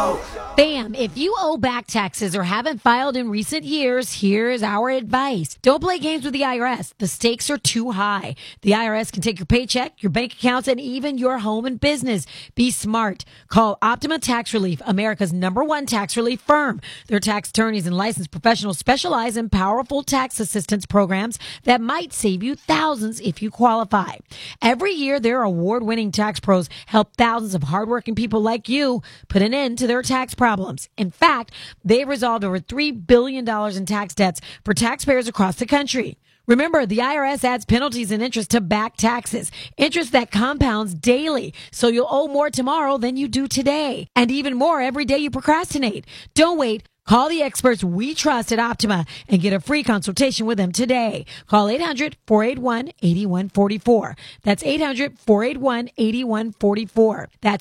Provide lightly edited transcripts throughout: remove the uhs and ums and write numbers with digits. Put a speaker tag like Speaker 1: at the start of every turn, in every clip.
Speaker 1: Bam! If you owe back taxes or haven't filed in recent years, here's our advice. Don't play games with the IRS. The stakes are too high. The IRS can take your paycheck, your bank accounts, and even your home and business. Be smart. Call Optima Tax Relief, America's #1 tax relief firm. Their tax attorneys and licensed professionals specialize in powerful tax assistance programs that might save you thousands if you qualify. Every year, their award-winning tax pros help thousands of hardworking people like you put an end to their tax problems. In fact, they've resolved over $3 billion in tax debts for taxpayers across the country. Remember, the IRS adds penalties and interest to back taxes, interest that compounds daily, so you'll owe more tomorrow than you do today, and even more every day you procrastinate. Don't wait. Call the experts we trust at Optima and get a free consultation with them today. Call 800-481-8144. That's 800-481-8144. That's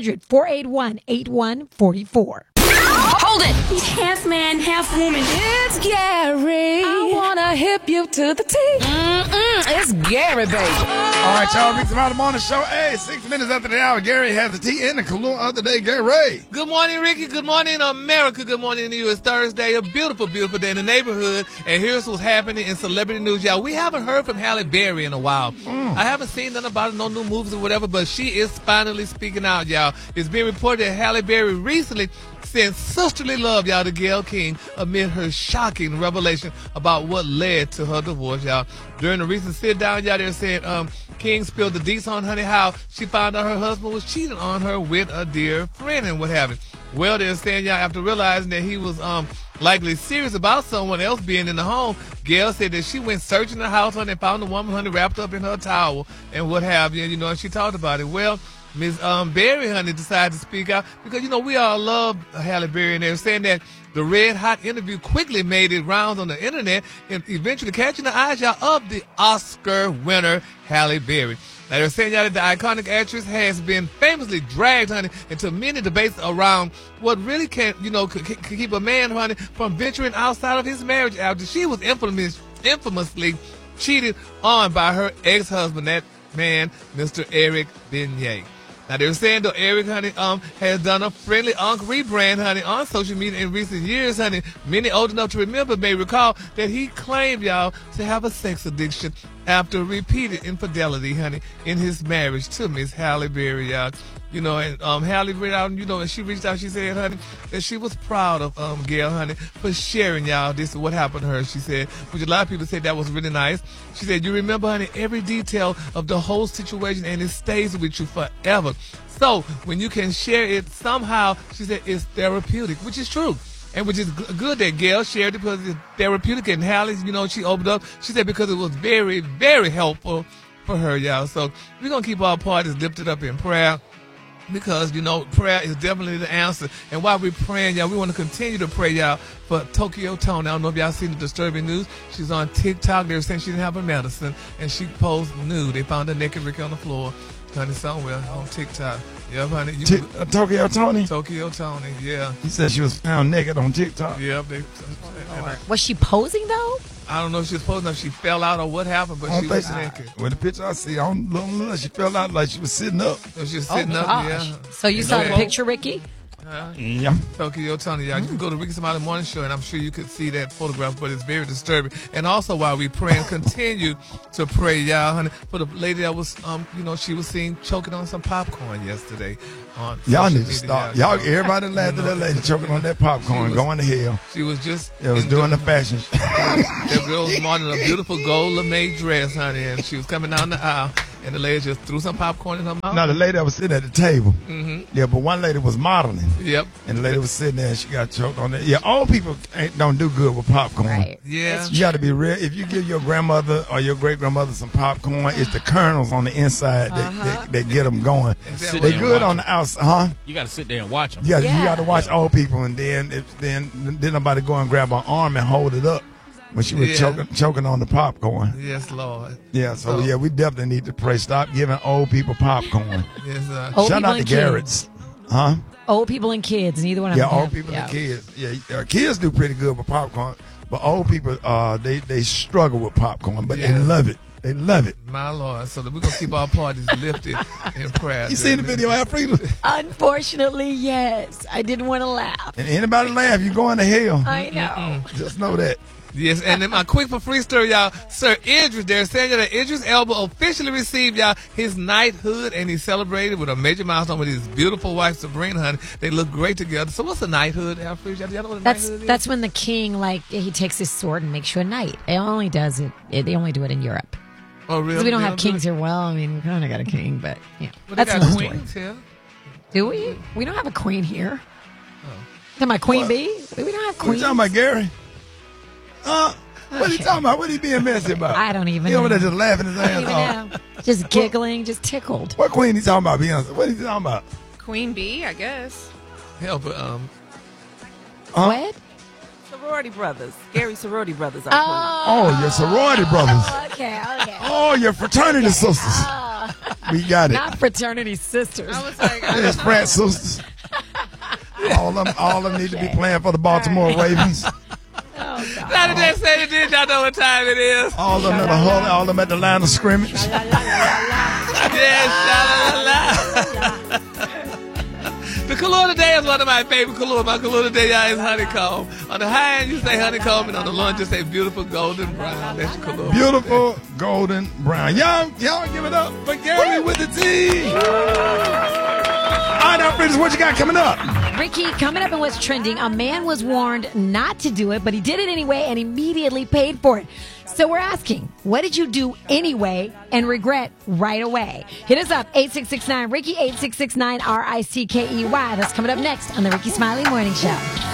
Speaker 1: 800-481-8144.
Speaker 2: Hold it!
Speaker 3: He's half man, half woman.
Speaker 2: It's Gary. I wanna hip you to the T. It's Gary, baby.
Speaker 4: All right, y'all. Rick the Morning Show. Hey, 6 minutes after the hour, Gary has the tea in the cologne of the day. Gary.
Speaker 5: Good morning, Ricky. Good morning, America. Good morning to you. It's Thursday, a beautiful, beautiful day in the neighborhood. And here's what's happening in celebrity news, y'all. We haven't heard from Halle Berry in a while. I haven't seen nothing about it, no new movies or whatever, but she is finally speaking out, y'all. It's been reported that Halle Berry recently sent sisterly love, y'all, to Gayle King amid her shocking revelation about what led to her divorce, y'all. During a recent sit-down, y'all, they're saying King spilled the deets on Honey how she found out her husband was cheating on her with a dear friend and what have you. Well, they're saying, y'all, after realizing that he was likely serious about someone else being in the home, Gayle said that she went searching the house, honey, and found the woman, honey, wrapped up in her towel and what have you, and she talked about it. Well, Ms. Berry, honey, decided to speak out because, we all love Halle Berry, and they're saying that the red hot interview quickly made it rounds on the internet and eventually catching the eyes, y'all, of the Oscar winner, Halle Berry. Now, they're saying, y'all, that the iconic actress has been famously dragged, honey, into many debates around what really can keep a man, honey, from venturing outside of his marriage after she was infamously cheated on by her ex-husband, that man, Mr. Eric Benet. Now, they're saying, though, Eric, honey, has done a friendly rebrand, honey, on social media in recent years, honey. Many old enough to remember may recall that he claimed, y'all, to have a sex addiction after repeated infidelity, honey, in his marriage to Miss Halle Berry, y'all. And Halle reached out, and she reached out, she said, honey, that she was proud of Gayle, honey, for sharing, y'all, this is what happened to her, she said, which a lot of people said that was really nice. She said, you remember, honey, every detail of the whole situation, and it stays with you forever. So when you can share it somehow, she said, it's therapeutic, which is true. And which is good that Gayle shared it because it's therapeutic, and Halle, she opened up, she said, because it was very, very helpful for her, y'all. So we're going to keep our parties lifted up in prayer. Because, prayer is definitely the answer. And while we're praying, y'all, we want to continue to pray, y'all, for Tokyo Toni. I don't know if y'all seen the disturbing news. She's on TikTok. They were saying she didn't have her medicine, and she posed nude. They found her naked Ricky on the floor, honey, somewhere on TikTok. Yeah, honey.
Speaker 4: Tokyo Toni?
Speaker 5: Tokyo Toni, yeah.
Speaker 4: He said she was found naked on TikTok.
Speaker 5: Yeah.
Speaker 1: Was she posing, though?
Speaker 5: I don't know if she was posing, if she fell out or what happened, but she was naked.
Speaker 4: With the picture I see, I don't know, she fell out like she was sitting up.
Speaker 5: She was sitting up, yeah.
Speaker 1: So you saw the picture, Ricky?
Speaker 4: Yeah.
Speaker 5: Tokyo Toni, y'all. You can go to Ricky Somebody Morning Show, and I'm sure you could see that photograph, but it's very disturbing. And also, while we pray and continue to pray, y'all, honey, for the lady that was, she was seen choking on some popcorn yesterday.
Speaker 4: Y'all need to stop. Y'all, everybody laughed at that lady choking on that popcorn, going to hell.
Speaker 5: She was just.
Speaker 4: It was doing the fashion show.
Speaker 5: That girl was modeling a beautiful gold lame dress, honey, and she was coming down the aisle, and the lady just threw some popcorn in her mouth.
Speaker 4: No, the lady that was sitting at the table. Mm-hmm. Yeah, but one lady was modeling.
Speaker 5: Yep.
Speaker 4: And the lady was sitting there, and she got choked on that. Yeah, old people don't do good with popcorn. Right.
Speaker 5: Yeah.
Speaker 4: You got to be real. If you give your grandmother or your great-grandmother some popcorn, it's the kernels on the inside that get them going. They're good on the outside, huh?
Speaker 6: You got to sit there and watch them.
Speaker 4: Yeah, you got to watch old people, and then nobody go and grab her arm and hold it up when she was choking on the popcorn.
Speaker 5: Yes, Lord.
Speaker 4: Yeah, so we definitely need to pray. Stop giving old people popcorn.
Speaker 5: Yes,
Speaker 4: shout out to Garrett's. Huh?
Speaker 1: Old people and kids, neither one of them.
Speaker 4: Yeah, old people and kids. Yeah, kids do pretty good with popcorn, but old people, they struggle with popcorn, but they love it. They love it.
Speaker 5: My Lord. So that we're going to keep our parties lifted in prayer.
Speaker 4: You seen the video, Alfreda?
Speaker 1: Unfortunately, yes. I didn't want to laugh.
Speaker 4: And anybody laugh, you're going to hell.
Speaker 1: I know.
Speaker 4: Just know that.
Speaker 5: Yes, and then my quick for free story, y'all. Sir Idris, they're saying that Idris Elba officially received, y'all, his knighthood, and he celebrated with a major milestone with his beautiful wife, Sabrina, honey. They look great together. So what's a knighthood, Alfred? Y'all know what a knighthood is?
Speaker 1: That's when the king, like, he takes his sword and makes you a knight. It only does it. They only do it in Europe.
Speaker 5: Oh, really?
Speaker 1: We don't have kings here. Well, I mean, we kind of got a king, but yeah,
Speaker 5: Well,
Speaker 1: that's
Speaker 5: they
Speaker 1: another
Speaker 5: got
Speaker 1: story.
Speaker 5: queens here.
Speaker 1: Do we? We don't have a queen here. Talking about Queen Bee? We don't have
Speaker 4: What you
Speaker 1: queens.
Speaker 4: talking about, Gary? What are you talking about? What are you being messy about?
Speaker 1: I don't even
Speaker 4: He over
Speaker 1: know.
Speaker 4: there just laughing his
Speaker 1: I don't
Speaker 4: ass
Speaker 1: even
Speaker 4: off.
Speaker 1: know. Just giggling, just tickled.
Speaker 4: What queen he talking about, Beyonce? What are you talking about?
Speaker 2: Queen Bee, I guess.
Speaker 5: Hell, but,
Speaker 1: What?
Speaker 6: Sorority brothers. Gary sorority brothers are
Speaker 4: Oh, your sorority brothers.
Speaker 1: Okay.
Speaker 4: Oh, your fraternity sisters. We got it.
Speaker 1: Not fraternity sisters.
Speaker 2: I was like,
Speaker 4: It's frat sisters. All of them need to be playing for the Baltimore Ravens.
Speaker 5: now that they say it did, y'all know what time it is.
Speaker 4: All of them at the huddle, all of them at the line of scrimmage.
Speaker 5: Yes, sha-la-la-la. The color today is one of my favorite colors. My color today, y'all, is honeycomb. On the high end, you say honeycomb, and on the low end, you say beautiful golden brown. That's your color.
Speaker 4: Beautiful golden brown. Y'all give it up for Gary with the T. All right, now, friends, what you got coming up?
Speaker 1: Ricky, coming up in what's trending, a man was warned not to do it, but he did it anyway and immediately paid for it. So we're asking, what did you do anyway and regret right away? Hit us up, 8669 Ricky, 8669 RICKEY. That's coming up next on the Ricky Smiley Morning Show.